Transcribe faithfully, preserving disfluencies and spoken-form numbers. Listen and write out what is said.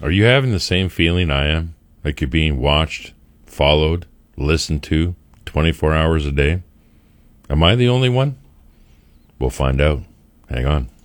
Are you having the same feeling I am? Like you're being watched, followed, listened to twenty-four hours a day? Am I the only one? We'll find out. Hang on.